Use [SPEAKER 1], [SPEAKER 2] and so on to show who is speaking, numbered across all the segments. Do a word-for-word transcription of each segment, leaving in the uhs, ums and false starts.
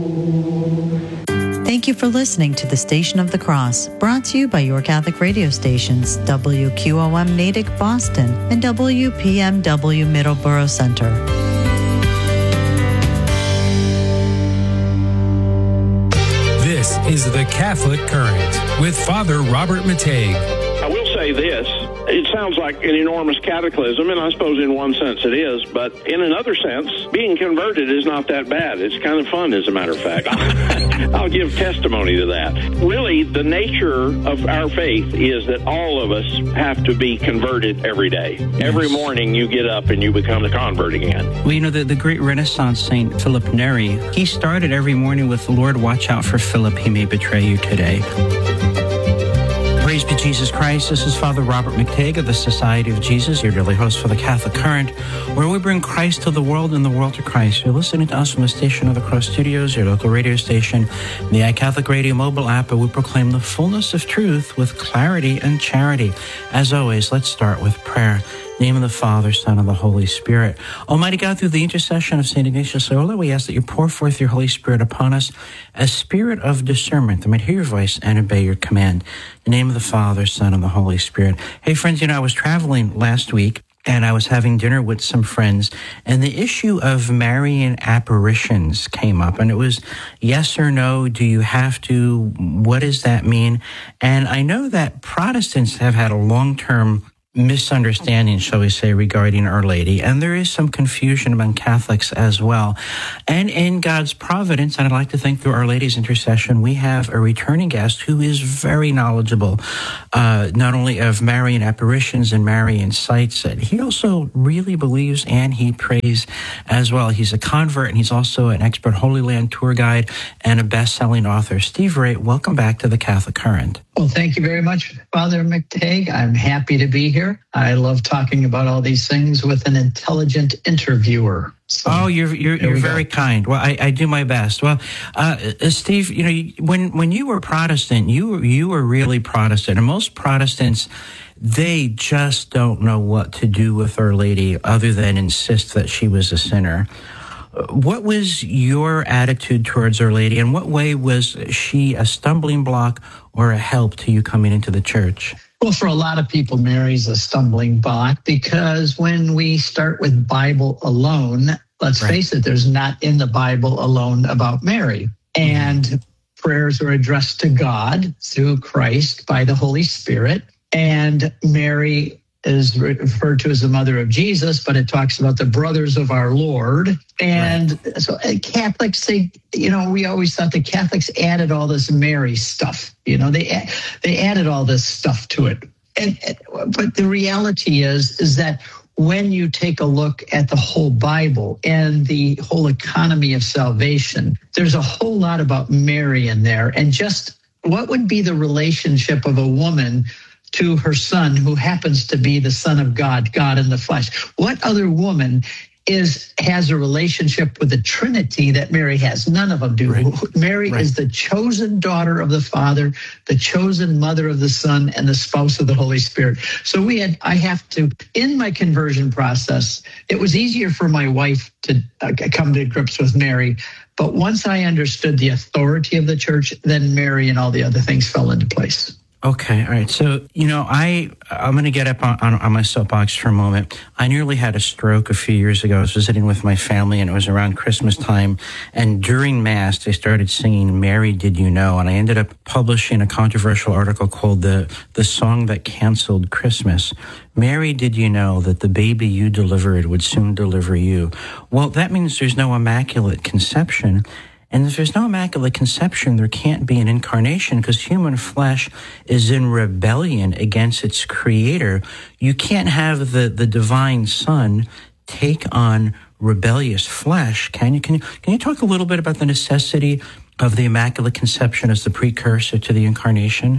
[SPEAKER 1] Thank you for listening to the Station of the Cross, brought to you by your Catholic radio stations, W Q O M Natick, Boston, and W P M W Middleborough Center.
[SPEAKER 2] This is the Catholic Current with Father Robert Mateiga.
[SPEAKER 3] I will say this. It sounds like an enormous cataclysm, and I suppose in one sense it is, but in another sense, being converted is not that bad. It's kind of fun, as a matter of fact. I'll give testimony to that. Really, the nature of our faith is that all of us have to be converted every day. Yes. Every morning you get up and you become a convert again.
[SPEAKER 4] Well, you know, the, the great Renaissance saint Philip Neri, he started every morning with, "Lord, watch out for Philip, he may betray you today." Praise be Jesus Christ. This is Father Robert Mateiga of the Society of Jesus, your daily host for the Catholic Current, where we bring Christ to the world and the world to Christ. You're listening to us from the Station of the Cross Studios, your local radio station, the iCatholic Radio mobile app, where we proclaim the fullness of truth with clarity and charity. As always, let's start with prayer. In the name of the Father, Son, and the Holy Spirit. Almighty God, through the intercession of Saint Ignatius Loyola, we ask that you pour forth your Holy Spirit upon us, a spirit of discernment that might hear your voice and obey your command. In the name of the Father, Son, and the Holy Spirit. Hey, friends, you know, I was traveling last week, and I was having dinner with some friends, and the issue of Marian apparitions came up, and it was yes or no, do you have to, what does that mean? And I know that Protestants have had a long-term misunderstanding, shall we say, regarding Our Lady, and there is some confusion among Catholics as well. And in God's providence, and I'd like to think through Our Lady's intercession, we have a returning guest who is very knowledgeable, uh, not only of Marian apparitions and Marian sites, he also really believes and he prays as well. He's a convert, and he's also an expert Holy Land tour guide and a best-selling author. Steve Ray, welcome back to the Catholic Current.
[SPEAKER 5] Well, thank you very much, Father Mateiga. I'm happy to be here. I love talking about all these things with an intelligent interviewer. So,
[SPEAKER 4] oh, you're you're, you're we very go. kind. Well, I, I do my best. Well, uh, Steve, you know, when when you were Protestant, you were, you were really Protestant, and most Protestants, they just don't know what to do with Our Lady other than insist that she was a sinner. What was your attitude towards Our Lady, and what way was she a stumbling block or a help to you coming into the church?
[SPEAKER 5] Well, for a lot of people, Mary's a stumbling block because when we start with Bible alone, let's right. face it, there's not in the Bible alone about Mary. And mm-hmm. prayers are addressed to God through Christ by the Holy Spirit. And Mary is referred to as the mother of Jesus, but it talks about the brothers of our Lord. And right. so Catholics, they, you know, we always thought the Catholics added all this Mary stuff. You know, they they added all this stuff to it. And but the reality is, is that when you take a look at the whole Bible and the whole economy of salvation, there's a whole lot about Mary in there. And just what would be the relationship of a woman to her son, who happens to be the Son of God, God in the flesh? What other woman is has a relationship with the Trinity that Mary has? None of them do. Right. Mary right. is the chosen daughter of the Father, the chosen mother of the Son, and the spouse of the Holy Spirit. So we had, I have to, in my conversion process, it was easier for my wife to uh, come to grips with Mary. But once I understood the authority of the church, then Mary and all the other things fell into place.
[SPEAKER 4] Okay, all right. So, you know, I, I'm going to get up on, on, on my soapbox for a moment. I nearly had a stroke a few years ago. I was visiting with my family, and it was around Christmas time. And during Mass, they started singing Mary, Did You Know? And I ended up publishing a controversial article called The, the Song That Canceled Christmas. Mary, did you know that the baby you delivered would soon deliver you? Well, that means there's no Immaculate Conception. And if there's no Immaculate Conception, there can't be an incarnation, because human flesh is in rebellion against its creator. You can't have the, the divine Son take on rebellious flesh. Can you, can you, can you talk a little bit about the necessity of the Immaculate Conception as the precursor to the incarnation?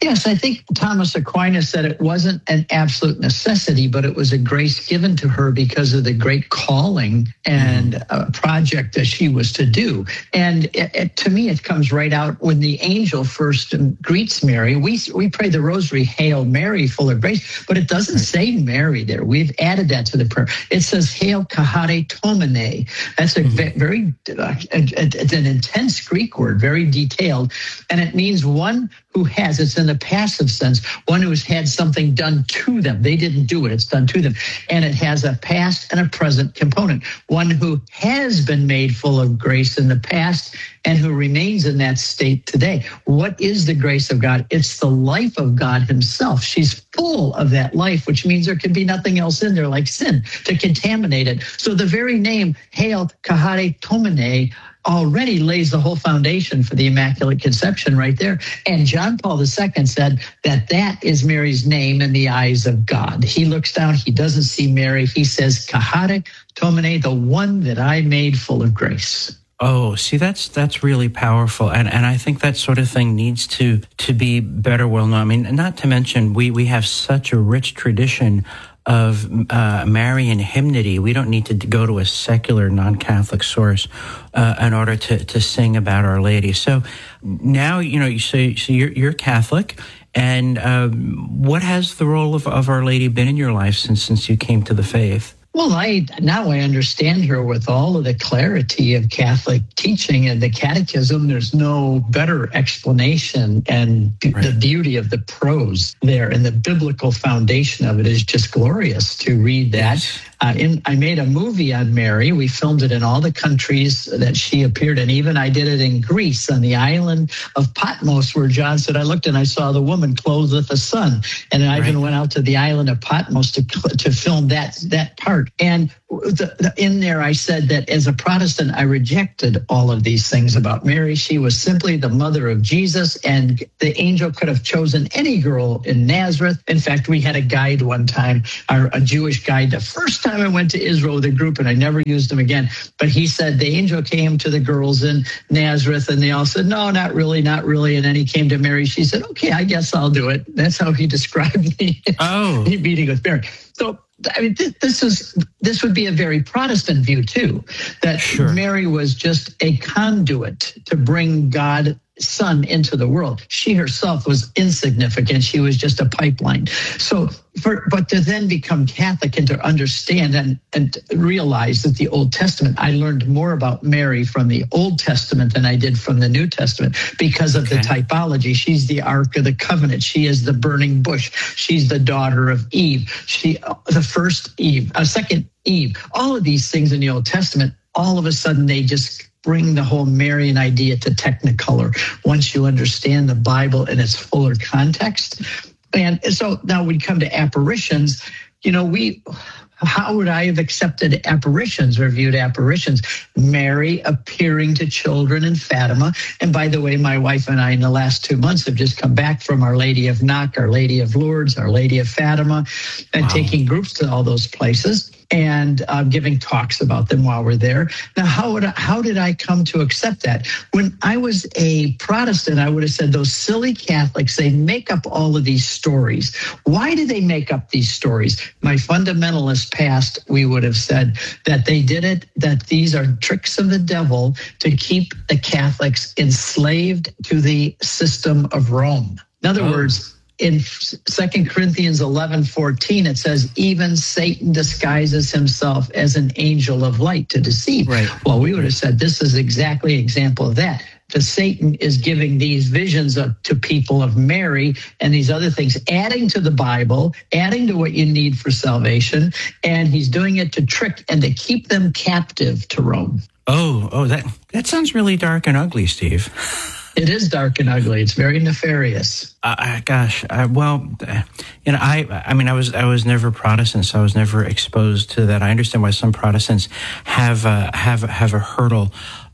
[SPEAKER 5] Yes, I think Thomas Aquinas said it wasn't an absolute necessity, but it was a grace given to her because of the great calling and uh, project that she was to do. And it, it, to me, it comes right out when the angel first greets Mary. We we pray the rosary, Hail Mary, full of grace, but it doesn't say Mary there. We've added that to the prayer. It says Hail Charitomene. That's a mm-hmm. very, uh, it's an intense Greek word, very detailed, and it means one who has, it's in the passive sense, one who has had something done to them. They didn't do it, it's done to them. And it has a past and a present component. One who has been made full of grace in the past and who remains in that state today. What is the grace of God? It's the life of God himself. She's full of that life, which means there can be nothing else in there like sin to contaminate it. So the very name, Hail Charitomene, already lays the whole foundation for the Immaculate Conception right there. And John Paul the Second said that that is Mary's name in the eyes of God. He looks down, he doesn't see Mary. He says, Charitomene, the one that I made full of grace.
[SPEAKER 4] Oh, see, that's that's really powerful, and and I think that sort of thing needs to to be better well known. I mean, not to mention we we have such a rich tradition of uh, Marian hymnody. We don't need to go to a secular, non-Catholic source uh, in order to to sing about Our Lady. So now, you know, so, so you're you're Catholic, and um, what has the role of, of Our Lady been in your life since since you came to the faith?
[SPEAKER 5] Well, I now I understand her with all of the clarity of Catholic teaching and the catechism. There's no better explanation, and right. the beauty of the prose there and the biblical foundation of it is just glorious to read that. Yes. Uh, in, I made a movie on Mary. We filmed it in all the countries that she appeared in. Even I did it in Greece on the island of Patmos, where John said, I looked and I saw the woman clothed with the sun. And I right. even went out to the island of Patmos to to film that that part. And the, the, in there, I said that as a Protestant, I rejected all of these things about Mary. She was simply the mother of Jesus, and the angel could have chosen any girl in Nazareth. In fact, we had a guide one time, our, a Jewish guide, the first time I went to Israel with a group, and I never used him again. But he said the angel came to the girls in Nazareth, and they all said, no, not really, not really. And then he came to Mary. She said, okay, I guess I'll do it. That's how he described the
[SPEAKER 4] oh.
[SPEAKER 5] meeting with Mary. So, I mean, this, this is this would be a very Protestant view too, that sure. Mary was just a conduit to bring God Son into the world. She herself was insignificant. She was just a pipeline. So, for, but to then become Catholic and to understand and, and realize that the Old Testament, I learned more about Mary from the Old Testament than I did from the New Testament because of okay. the typology. She's the Ark of the Covenant. She is the burning bush. She's the daughter of Eve. She, the first Eve, a second Eve. All of these things in the Old Testament, all of a sudden they just bring the whole Marian idea to technicolor once you understand the Bible in its fuller context. And so now we come to apparitions. You know, we, how would I have accepted apparitions or viewed apparitions? Mary appearing to children in Fatima. And by the way, my wife and I in the last two months have just come back from Our Lady of Knock, Our Lady of Lourdes, Our Lady of Fatima, and wow. taking groups to all those places and uh, giving talks about them while we're there. Now, how would I, how did I come to accept that? When I was a Protestant, I would have said those silly Catholics, they make up all of these stories. Why do they make up these stories? My fundamentalist past, we would have said that they did it, that these are tricks of the devil to keep the Catholics enslaved to the system of Rome. In other oh. words, in Second Corinthians eleven fourteen, it says, even Satan disguises himself as an angel of light to deceive. Right. Well, we would have said this is exactly an example of that. The Satan is giving these visions of, to people of Mary and these other things, adding to the Bible, adding to what you need for salvation, and he's doing it to trick and to keep them captive to Rome.
[SPEAKER 4] Oh, oh, that that sounds really dark and ugly, Steve.
[SPEAKER 5] It is dark and ugly. It's very nefarious.
[SPEAKER 4] Uh, gosh, I, well, you know, I, I mean, I was, I was never Protestant, so I was never exposed to that. I understand why some Protestants have, uh, have, have a hurdle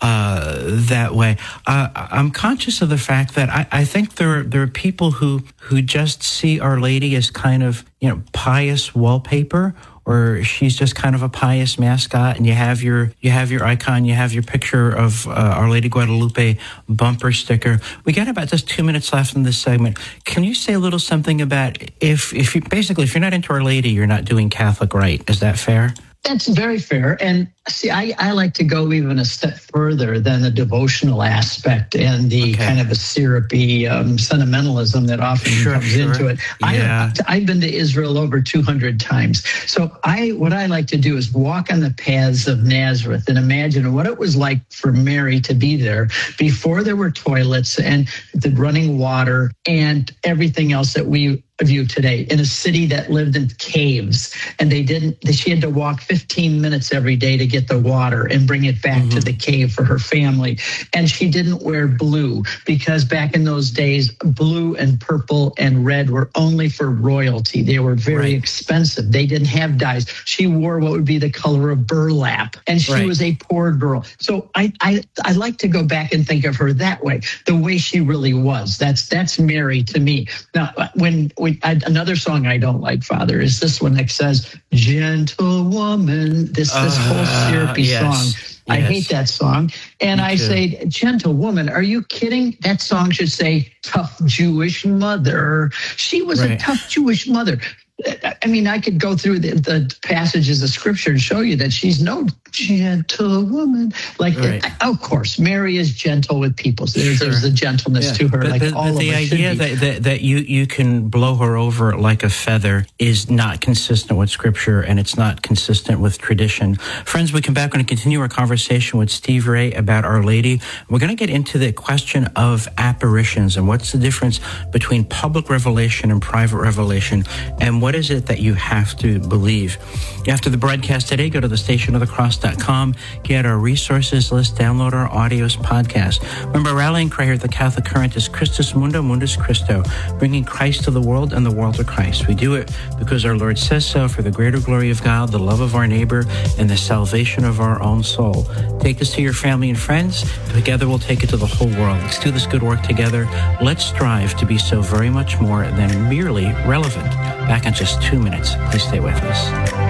[SPEAKER 4] uh, that way. Uh, I'm conscious of the fact that I, I think there, there are people who, who just see Our Lady as kind of, you know, pious wallpaper, or she's just kind of a pious mascot, and you have your you have your icon, you have your picture of uh, Our Lady Guadalupe bumper sticker. We got about just two minutes left in this segment. Can you say a little something about if if you basically if you're not into Our Lady, you're not doing Catholic right? Is that fair?
[SPEAKER 5] That's very fair. And see, I, I like to go even a step further than the devotional aspect and the
[SPEAKER 4] okay.
[SPEAKER 5] kind of a syrupy um, sentimentalism that often
[SPEAKER 4] sure,
[SPEAKER 5] comes
[SPEAKER 4] sure.
[SPEAKER 5] into it.
[SPEAKER 4] Yeah.
[SPEAKER 5] I, I've been to Israel over two hundred times. So I, what I like to do is walk on the paths of Nazareth and imagine what it was like for Mary to be there before there were toilets and the running water and everything else that we view today, in a city that lived in caves, and they didn't she had to walk fifteen minutes every day to get the water and bring it back mm-hmm. to the cave for her family. And she didn't wear blue because back in those days, blue and purple and red were only for royalty. They were very right. expensive. They didn't have dyes. She wore what would be the color of burlap, and she right. was a poor girl. So I, I I like to go back and think of her that way, the way she really was. That's that's Mary to me. Now, when We, I, another song I don't like, Father, is this one that says, gentle woman, this, this
[SPEAKER 4] uh,
[SPEAKER 5] whole syrupy
[SPEAKER 4] yes,
[SPEAKER 5] song.
[SPEAKER 4] Yes.
[SPEAKER 5] I hate that song. And I say, gentle woman, are you kidding? That song should say, tough Jewish mother. She was right. a tough Jewish mother. I mean, I could go through the, the passages of Scripture and show you that she's no gentle woman. Like, right. of course, Mary is gentle with people. So there's, sure. there's a gentleness yeah. to her,
[SPEAKER 4] but,
[SPEAKER 5] like
[SPEAKER 4] but,
[SPEAKER 5] all
[SPEAKER 4] but
[SPEAKER 5] of
[SPEAKER 4] the
[SPEAKER 5] us
[SPEAKER 4] idea
[SPEAKER 5] should be.
[SPEAKER 4] that, that that you you can blow her over like a feather is not consistent with Scripture, and it's not consistent with tradition. Friends, we come back and continue our conversation with Steve Ray about Our Lady. We're going to get into the question of apparitions and what's the difference between public revelation and private revelation, and what is it that you have to believe. After the broadcast today, go to the station of the cross dot com, get our resources list, download our audios podcast. Remember, our rallying cry here at the Catholic Current is Christus Mundo, Mundus Christo, bringing Christ to the world and the world to Christ. We do it because our Lord says so, for the greater glory of God, the love of our neighbor, and the salvation of our own soul. Take this to your family and friends. Together we'll take it to the whole world. Let's do this good work together. Let's strive to be so very much more than merely relevant. Back in just two minutes. Please stay with us.